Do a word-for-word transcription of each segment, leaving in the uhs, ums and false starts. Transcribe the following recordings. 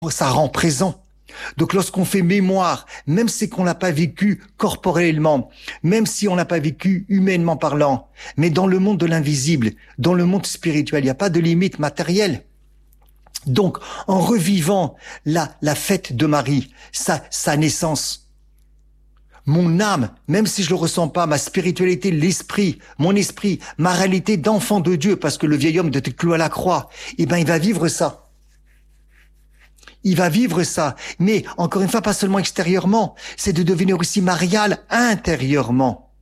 ça rend présent. Donc lorsqu'on fait mémoire, même si on l'a pas vécu corporellement, même si on l'a pas vécu humainement parlant, mais dans le monde de l'invisible, dans le monde spirituel, il n'y a pas de limite matérielle. Donc, en revivant la, la fête de Marie, sa, sa naissance, mon âme, même si je le ressens pas, ma spiritualité, l'esprit, mon esprit, ma réalité d'enfant de Dieu, parce que le vieil homme de cloué à la croix, eh ben, il va vivre ça. Il va vivre ça. Mais, encore une fois, pas seulement extérieurement, c'est de devenir aussi marial intérieurement.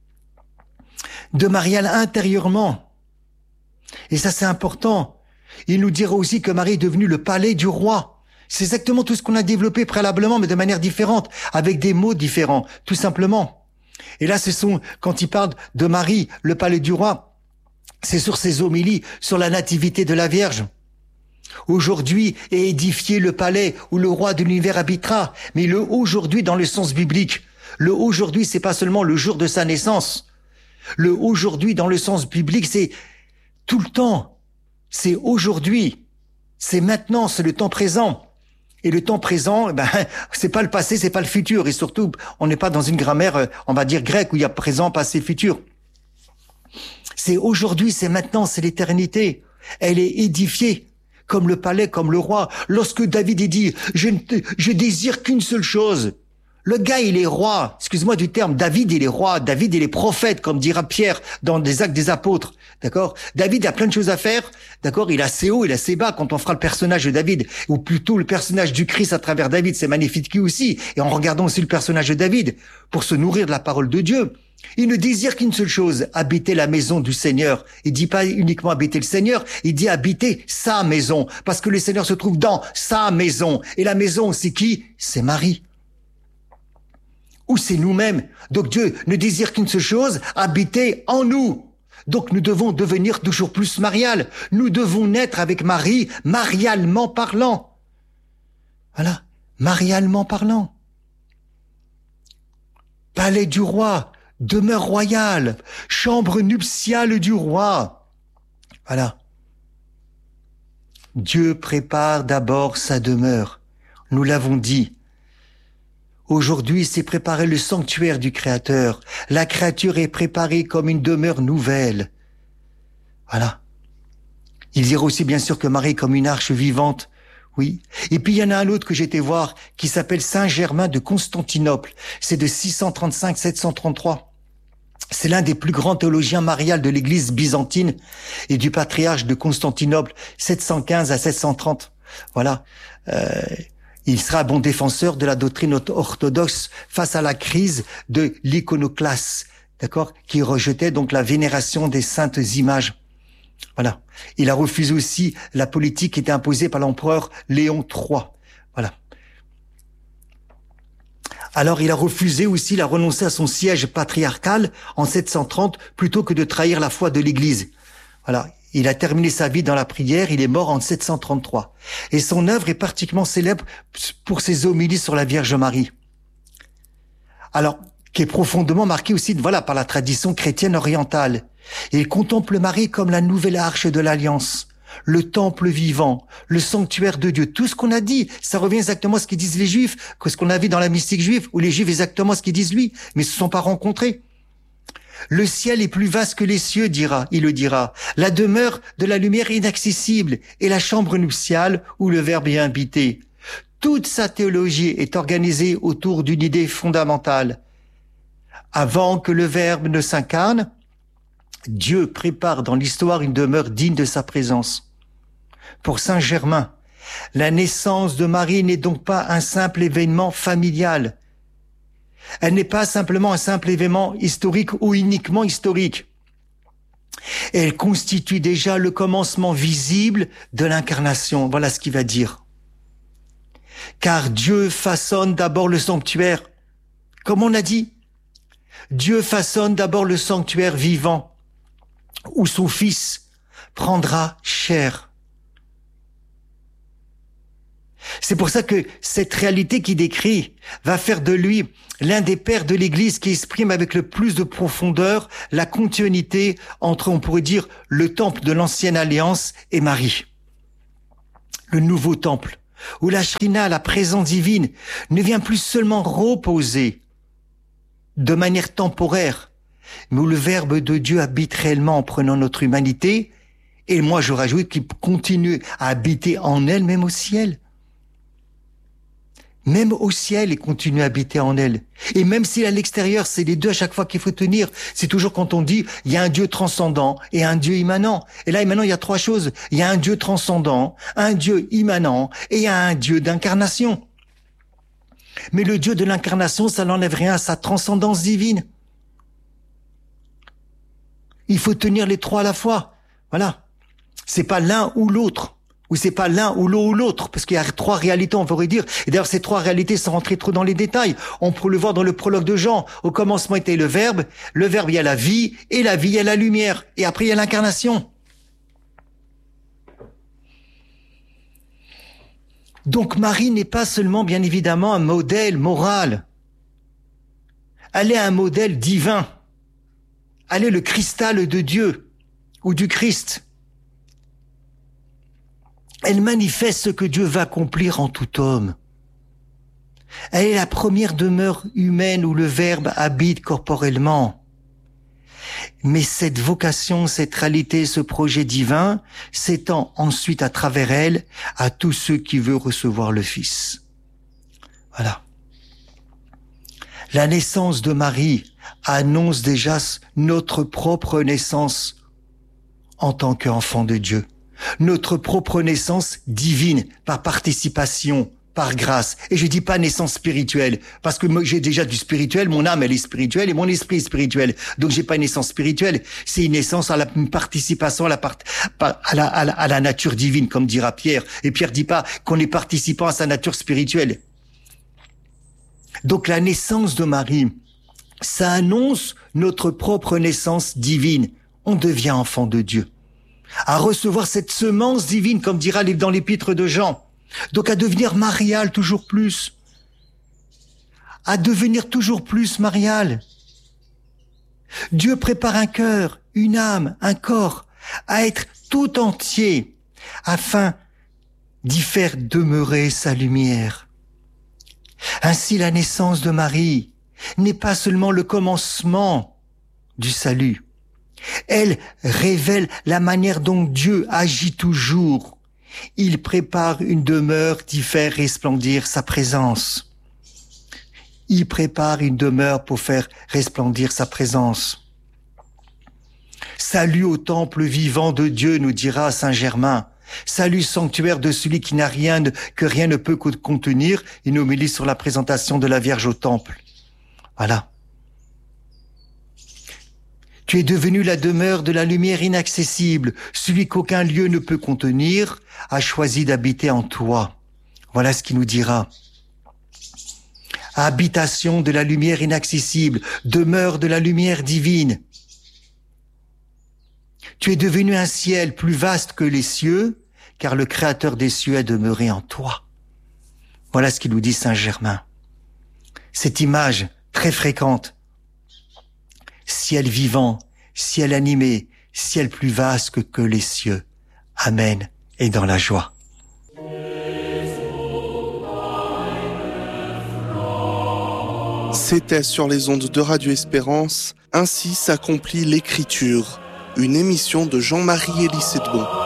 De marial intérieurement. Et ça, c'est important. Il nous dira aussi que Marie est devenue le palais du roi. C'est exactement tout ce qu'on a développé préalablement, mais de manière différente, avec des mots différents, tout simplement. Et là, ce sont, quand il parle de Marie, le palais du roi, c'est sur ses homélies, sur la nativité de la Vierge. Aujourd'hui est édifié le palais où le roi de l'univers habitera, mais le aujourd'hui dans le sens biblique. Le aujourd'hui, c'est pas seulement le jour de sa naissance. Le aujourd'hui dans le sens biblique, c'est tout le temps. C'est aujourd'hui. C'est maintenant, c'est le temps présent. Et le temps présent, ben, c'est pas le passé, c'est pas le futur. Et surtout, on n'est pas dans une grammaire, on va dire grecque, où il y a présent, passé, futur. C'est aujourd'hui, c'est maintenant, c'est l'éternité. Elle est édifiée. Comme le palais, comme le roi. Lorsque David est dit, je ne je désire qu'une seule chose. Le gars, il est roi. Excuse-moi du terme. David, il est roi. David, il est prophète, comme dira Pierre dans les Actes des Apôtres. D'accord? David a plein de choses à faire. D'accord? Il a ses hauts, il a ses bas quand on fera le personnage de David. Ou plutôt le personnage du Christ à travers David. C'est magnifique aussi. Et en regardant aussi le personnage de David, pour se nourrir de la parole de Dieu. Il ne désire qu'une seule chose, habiter la maison du Seigneur. Il dit pas uniquement habiter le Seigneur, il dit habiter sa maison. Parce que le Seigneur se trouve dans sa maison. Et la maison, c'est qui? C'est Marie. Ou c'est nous-mêmes. Donc Dieu ne désire qu'une seule chose, habiter en nous. Donc nous devons devenir toujours plus marial. Nous devons naître avec Marie, marialement parlant. Voilà, marialement parlant. Palais du roi. Demeure royale, chambre nuptiale du roi. Voilà. Dieu prépare d'abord sa demeure. Nous l'avons dit. Aujourd'hui, c'est préparer le sanctuaire du Créateur. La créature est préparée comme une demeure nouvelle. Voilà. Il dira aussi bien sûr que Marie est comme une arche vivante. Oui. Et puis il y en a un autre que j'ai été voir qui s'appelle Saint Germain de Constantinople. C'est de six cent trente-cinq à sept cent trente-trois. C'est l'un des plus grands théologiens mariales de l'église byzantine et du patriarche de Constantinople, sept cent quinze à sept cent trente. Voilà. Euh, il sera un bon défenseur de la doctrine orthodoxe face à la crise de l'iconoclaste, d'accord, qui rejetait donc la vénération des saintes images. Voilà. Il a refusé aussi la politique qui était imposée par l'empereur Léon trois. Voilà. Alors il a refusé aussi, il a renoncé à son siège patriarcal en sept cent trente plutôt que de trahir la foi de l'Église. Voilà, il a terminé sa vie dans la prière, il est mort en sept cent trente-trois. Et son œuvre est particulièrement célèbre pour ses homélies sur la Vierge Marie. Alors, qui est profondément marquée aussi, voilà, par la tradition chrétienne orientale. Et il contemple Marie comme la nouvelle arche de l'Alliance. Le temple vivant, le sanctuaire de Dieu, tout ce qu'on a dit, ça revient exactement à ce qu'ils disent les Juifs, que ce qu'on a vu dans la mystique juive, où les Juifs exactement ce qu'ils disent lui, mais ils se sont pas rencontrés. Le ciel est plus vaste que les cieux, dira, il le dira. La demeure de la lumière inaccessible et la chambre nuptiale où le Verbe est habité. Toute sa théologie est organisée autour d'une idée fondamentale. Avant que le Verbe ne s'incarne, Dieu prépare dans l'histoire une demeure digne de sa présence. Pour Saint Germain, la naissance de Marie n'est donc pas un simple événement familial. Elle n'est pas simplement un simple événement historique ou uniquement historique. Elle constitue déjà le commencement visible de l'incarnation. Voilà ce qu'il va dire. Car Dieu façonne d'abord le sanctuaire. Comme on a dit, Dieu façonne d'abord le sanctuaire vivant, où son Fils prendra chair. C'est pour ça que cette réalité qu'il décrit va faire de lui l'un des pères de l'Église qui exprime avec le plus de profondeur la continuité entre, on pourrait dire, le temple de l'ancienne alliance et Marie. Le nouveau temple, où la Shrina, la présence divine, ne vient plus seulement reposer de manière temporaire, mais où le Verbe de Dieu habite réellement en prenant notre humanité, et moi je rajoute qu'il continue à habiter en elle, même au ciel. Même au ciel, il continue à habiter en elle. Et même si à l'extérieur, c'est les deux à chaque fois qu'il faut tenir, c'est toujours quand on dit, il y a un Dieu transcendant et un Dieu immanent. Et là, maintenant, il y a trois choses. Il y a un Dieu transcendant, un Dieu immanent et il y a un Dieu d'incarnation. Mais le Dieu de l'incarnation, ça n'enlève rien à sa transcendance divine. Il faut tenir les trois à la fois. Voilà. C'est pas l'un ou l'autre. Ou c'est pas l'un ou l'un ou l'autre, parce qu'il y a trois réalités, on pourrait dire. Et d'ailleurs, ces trois réalités, sans rentrer trop dans les détails, on peut le voir dans le prologue de Jean. Au commencement était le Verbe, le Verbe, il y a la vie, et la vie, il y a la lumière. Et après, il y a l'incarnation. Donc Marie n'est pas seulement, bien évidemment, un modèle moral. Elle est un modèle divin. Elle est le cristal de Dieu, ou du Christ. Elle manifeste ce que Dieu va accomplir en tout homme. Elle est la première demeure humaine où le Verbe habite corporellement. Mais cette vocation, cette réalité, ce projet divin s'étend ensuite à travers elle à tous ceux qui veulent recevoir le Fils. Voilà. La naissance de Marie annonce déjà notre propre naissance en tant qu'enfant de Dieu. Notre propre naissance divine, par participation, par grâce. Et je dis pas naissance spirituelle, parce que moi, j'ai déjà du spirituel, mon âme elle est spirituelle et mon esprit est spirituel. Donc j'ai pas une naissance spirituelle, c'est une naissance à la une participation à la, part, à, la, à, la, à la nature divine, comme dira Pierre. Et Pierre dit pas qu'on est participant à sa nature spirituelle. Donc la naissance de Marie, ça annonce notre propre naissance divine. On devient enfant de Dieu. À recevoir cette semence divine, comme dira dans l'épître de Jean. Donc à devenir marial toujours plus. À devenir toujours plus marial. Dieu prépare un cœur, une âme, un corps, à être tout entier, afin d'y faire demeurer sa lumière. Ainsi la naissance de Marie n'est pas seulement le commencement du salut. Elle révèle la manière dont Dieu agit toujours. Il prépare une demeure d'y faire resplendir sa présence. Il prépare une demeure pour faire resplendir sa présence. Salut au temple vivant de Dieu, nous dira Saint Germain. Salut sanctuaire de celui qui n'a rien de, que rien ne peut contenir. Une homélie sur la présentation de la Vierge au temple. Voilà. Tu es devenu la demeure de la lumière inaccessible. Celui qu'aucun lieu ne peut contenir a choisi d'habiter en toi. Voilà ce qu'il nous dira. Habitation de la lumière inaccessible, demeure de la lumière divine. Tu es devenu un ciel plus vaste que les cieux, car le Créateur des cieux est demeuré en toi. Voilà ce qu'il nous dit Saint Germain. Cette image très fréquente. Ciel vivant, ciel animé, ciel plus vaste que, que les cieux. Amen. Et dans la joie. C'était sur les ondes de Radio Espérance, Ainsi s'accomplit l'écriture, une émission de Jean-Marie Elie Sedgon.